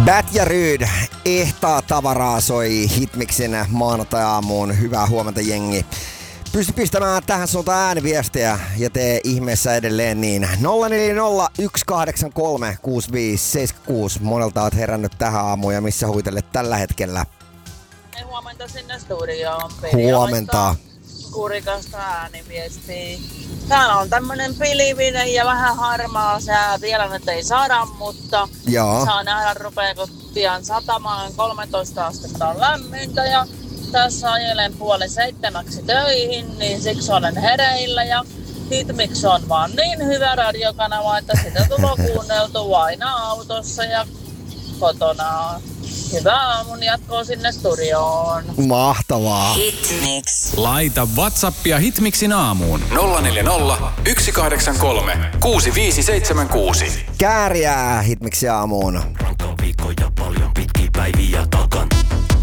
Bad ja Ryd, ehtaa tavaraa soi Hitmixin maanantai-aamuun. Hyvää huomenta jengi. Pysty pistämään tähän suuntaan ääniviestejä ja tee ihmeessä edelleen niin. 0401836576. Monelta oot herännyt tähän aamuun ja missä huitelet tällä hetkellä? Huomenta sinne studioon. Huomenta. Kurikasta ääniviestiä. Täällä on tämmönen pilvinen ja vähän harmaa sää. Vielä nyt ei saada, mutta saa nähdä rupeeko pian satamaan. 13 astetta on lämmintä ja tässä ajelen 6:30 töihin, niin siksi olen hereillä. Ja Hitmix on vaan niin hyvä radiokanava, että sitä tulee kuunneltua aina autossa ja kotona. Hyvää aamun jatkoa sinne studioon. Mahtavaa. Hitmix. Laita WhatsAppia Hitmixin aamuun. 040 183 6576. Kääriää Hitmixin aamuun.